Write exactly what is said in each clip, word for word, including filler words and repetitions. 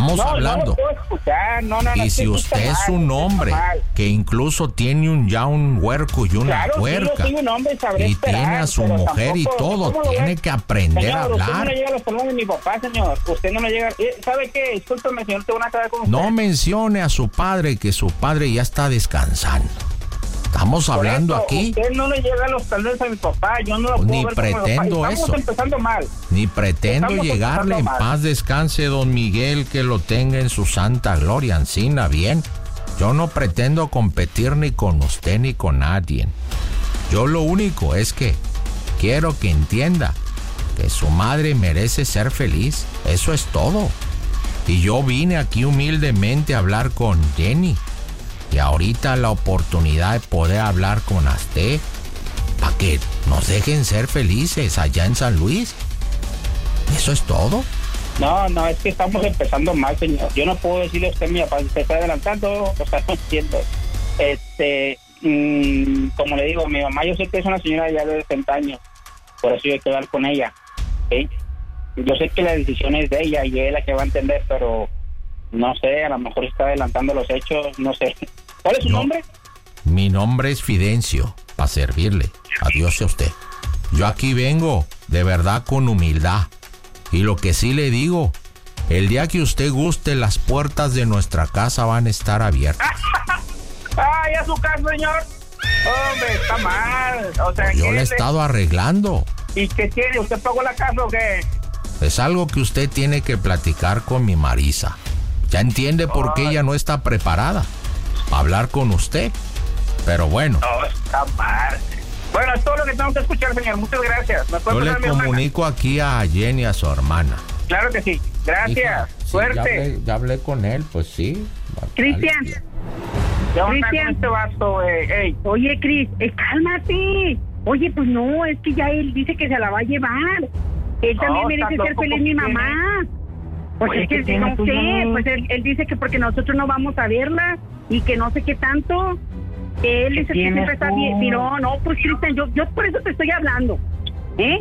Estamos no, hablando. No lo puedo escuchar. No, no, no, y si usted es mal, un hombre que incluso tiene un ya un huerco y una claro, puerca, sí, yo soy un hombre y sabré y esperar, tiene a su pero mujer tampoco, y todo, tiene voy? que aprender señor, a hablar. Usted no le llega a los talones de mi papá, señor. Usted no le llega. ¿Sabe qué? Discúlpeme, señor, tengo una cara con usted. No mencione a su padre, que su padre ya está descansando. Estamos hablando eso, aquí. Usted no le llega a los talones a mi papá, yo no lo puedo Ni ver pretendo como eso. Estamos empezando mal. Ni pretendo Estamos llegarle. En mal. paz descanse, don Miguel, que lo tenga en su santa gloria, ancina bien. Yo no pretendo competir ni con usted ni con nadie. Yo lo único es que quiero que entienda que su madre merece ser feliz. Eso es todo. Y yo vine aquí humildemente a hablar con Jenny. Y ahorita la oportunidad de poder hablar con usted para que nos dejen ser felices allá en San Luis. Eso es todo. No, no, es que estamos empezando mal, señor. Yo no puedo decirle a usted, mi papá, se está adelantando, o sea, no entiendo. Este, mmm, como le digo, mi mamá, yo sé que es una señora ya de sesenta años, por eso yo hay que hablar con ella. ¿Sí? Yo sé que la decisión es de ella y ella es la que va a entender, pero no sé, a lo mejor está adelantando los hechos, no sé. ¿Cuál es su no, nombre? Mi nombre es Fidencio, para servirle. Adiós a usted. Yo aquí vengo, de verdad, con humildad. Y lo que sí le digo, el día que usted guste, las puertas de nuestra casa van a estar abiertas. ¡Ay, a su casa, señor! Hombre, está mal. O sea, pues yo le he le... estado arreglando. ¿Y qué tiene? ¿Usted pagó la casa o qué? Es algo que usted tiene que platicar con mi Marisa. Ya entiende por qué ella no está preparada para hablar con usted. Pero bueno. No, está mal. Bueno, es todo lo que tengo que escuchar, señor. Muchas gracias. ¿Me Yo le comunico aquí a Jenny, a su hermana. Claro que sí. Gracias. Hija, sí, Suerte. Ya hablé, ya hablé con él, pues sí. Cristian. Cristian. Este vasto, eh, hey. Oye, Cris, eh, cálmate. Oye, pues no, es que ya él dice que se la va a llevar. Él también no, merece ser feliz, mi mamá. Pues Oye, es que, que no tú sé, no... pues él, él dice que porque nosotros no vamos a verla y que no sé qué tanto. Que él dice que siempre está bien. No, no, pues Cristian, yo, yo por eso te estoy hablando. ¿Eh?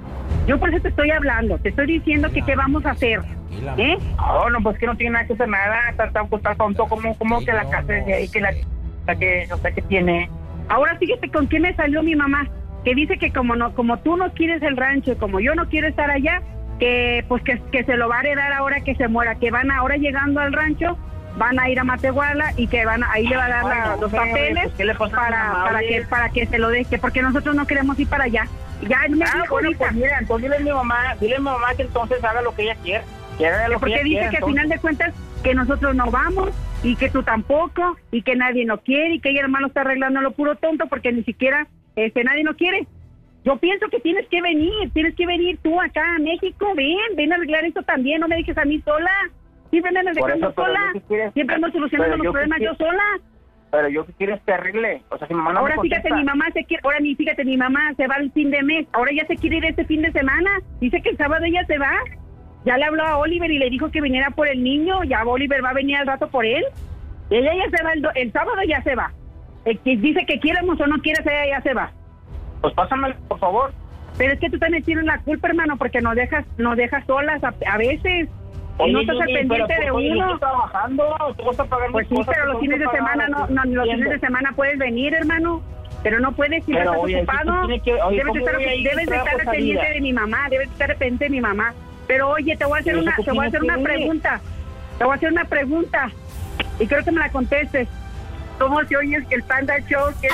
Yo por eso te estoy hablando. Te estoy diciendo que qué vamos a hacer. ¿Eh? No, no, pues que no tiene nada que hacer nada. Está, está, está tonto, como, como que la casa es de ahí, que la, la que, o sea, que tiene. Ahora fíjate con quién me salió mi mamá, que dice que como no, como tú no quieres el rancho, como yo no quiero estar allá, que pues que, que se lo va a heredar ahora que se muera, que van ahora llegando al rancho, van a ir a Matehuala y que van a, ahí le va a dar la, no, los pero, papeles pues, para mamá, para oye? que para que se lo deje, porque nosotros no queremos ir para allá. Ya me Ah, dijo bueno, ahorita. pues mira, entonces dile a mi mamá, dile a mi mamá que entonces haga lo que ella quiera. Que haga lo Porque que ella dice quiera, que entonces. al final de cuentas que nosotros no vamos y que tú tampoco y que nadie no quiere y que ella hermano está arreglando lo puro tonto porque ni siquiera este nadie no quiere. Yo pienso que tienes que venir, tienes que venir tú acá a México, ven, ven a arreglar esto también, no me dejes a mí sola. Siempre me andas dejando eso, sola, quieres, siempre ando solucionando los problemas yo sola. Pero yo que quiero que arregle, o sea, si mi mamá no Ahora me fíjate, contesta. mi mamá se quiere, ahora ni fíjate, mi mamá se va el fin de mes, ahora ya se quiere ir este fin de semana, dice que el sábado ella se va, ya le habló a Oliver y le dijo que viniera por el niño, ya Oliver va a venir al rato por él, y ella ya se va, el, do, el sábado ya se va, el que dice que quieramos o no quieres, ella ya se va. Pues pásame, por favor. Pero es que tú también tienes la culpa, hermano, porque nos dejas, nos dejas solas a, a veces. Oye, no estás al Yuri, pendiente pero, de oye, uno. Yo estoy trabajando, tú vas a pagar Pues mis sí, cosas, pero los fines de semana no, no los fines de semana puedes venir, hermano. Pero no puedes, si estás oye, ocupado. si que, oye, debes estar, debes de estar pendiente de mi mamá, debes estar pendiente de mi mamá. Pero oye, te voy a hacer una, te voy a hacer una pregunta. Te voy a hacer una pregunta. Y creo que me la contestes. ¿Cómo se oye el Panda Show? Que